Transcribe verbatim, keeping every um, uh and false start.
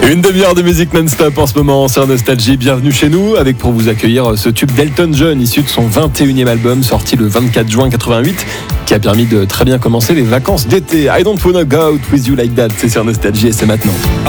Une demi-heure de musique non-stop en ce moment sur Nostalgie. Bienvenue chez nous avec pour vous accueillir ce tube d'Elton John issu de son vingt et unième album sorti le vingt-quatre juin quatre-vingt-huit qui a permis de très bien commencer les vacances d'été. I don't wanna go out with you like that, c'est sur Nostalgie et c'est maintenant.